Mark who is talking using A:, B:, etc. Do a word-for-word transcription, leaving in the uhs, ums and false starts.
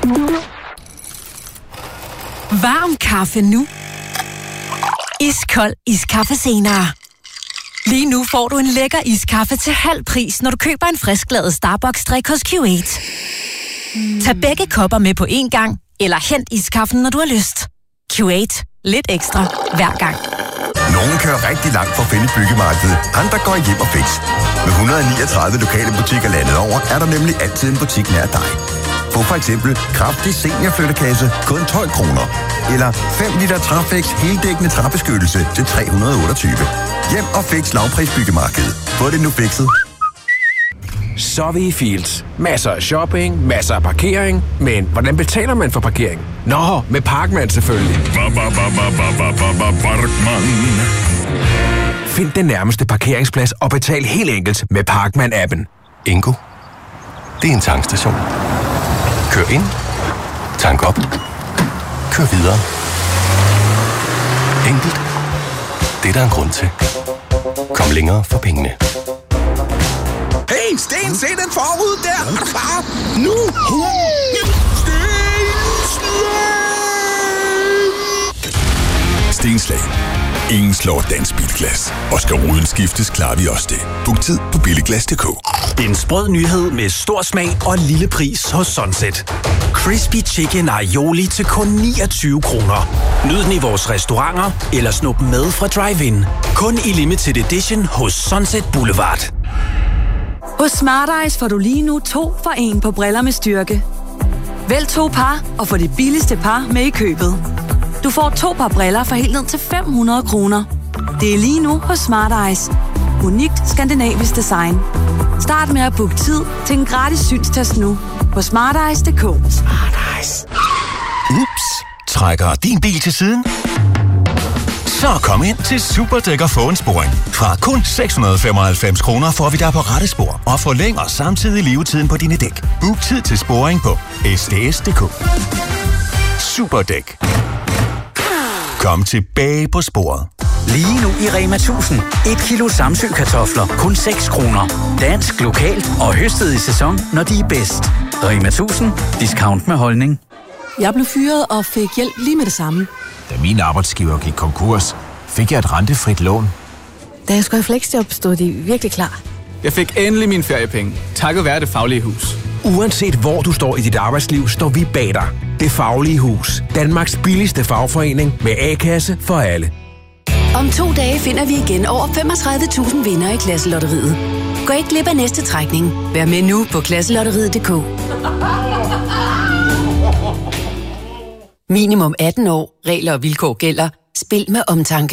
A: Varm kaffe nu. Iskold iskaffe senere. Lige nu får du en lækker iskaffe til halv pris, når du køber en frisklavet Starbucks-drik hos Q otte. Mm. Tag begge kopper med på én gang, eller hent iskaffen, når du har lyst. Q otte. Lidt ekstra hver gang.
B: Nogle kører rigtig langt for at finde byggemarkedet. Andre går hjem og fix. Med et hundrede og niogtredive lokale butikker landet over, er der nemlig altid en butik nær dig. Få for eksempel kraftig seniorflyttekasse kun tolv kroner. Eller fem liter Trafex heldækkende træbeskyttelse til tre hundrede og otteogtyve. Hjem og fix lavprisbyggemarkedet. Få det nu fikset.
C: Så er vi i Fields. Masser af shopping, masser af parkering. Men hvordan betaler man for parkering? Nå, med Parkman selvfølgelig. Find den nærmeste parkeringsplads og betal helt enkelt med Parkman-appen.
D: Ingo, det er en tankstation. Kør ind, tank op, kør videre. Enkelt. Det er der en grund til. Kom længere for pengene.
E: Hey, Sten, se den forrude der! Er du klar? Nu!
F: Stenslag. Ingen slår dansk bilglas. Og skal ruden skiftes, klarer vi også det. Book tid på billiglas punktum d k.
G: En sprød nyhed med stor smag og lille pris hos Sunset. Crispy Chicken Aioli til kun niogtyve kroner. Nyd den i vores restauranter eller snup med fra drive-in. Kun i limited edition hos Sunset Boulevard.
H: Hos Smart Eyes får du lige nu to for en på briller med styrke. Vælg to par og få det billigste par med i købet. Du får to par briller for helt ned til fem hundrede kroner. Det er lige nu hos Smart Eyes. Unikt skandinavisk design. Start med at booke tid til en gratis synstest nu på smart eyes punktum d k.
G: Smart Eyes.
I: Ups, trækker din bil til siden? Så kom ind til Superdæk og få en sporing. Fra kun seks hundrede og femoghalvfems kroner får vi dig på rette spor og forlænger samtidig levetiden på dine dæk. Book tid til sporing på s d s punktum d k. Superdæk. Kom tilbage på sporet.
G: Lige nu i Rema tusind. Et kilo Samsø-kartofler. Kun seks kroner. Dansk, lokalt og høstet i sæson, når de er bedst. Rema tusind. Discount med holdning.
H: Jeg blev fyret og fik hjælp lige med det samme.
J: Da min arbejdsgiver gik konkurs, fik jeg et rentefrit lån.
H: Da jeg skulle have fleksjob, stod de virkelig klar.
K: Jeg fik endelig mine feriepenge, takket være Det Faglige Hus.
C: Uanset hvor du står i dit arbejdsliv, står vi bag dig. Det Faglige Hus. Danmarks billigste fagforening med A-kasse for alle.
L: Om to dage finder vi igen over femogtredive tusind vinder i Klasselotteriet. Gå ikke glip af næste trækning. Vær med nu på klasselotteriet punktum d k. Minimum atten år. Regler og vilkår gælder. Spil med omtanke.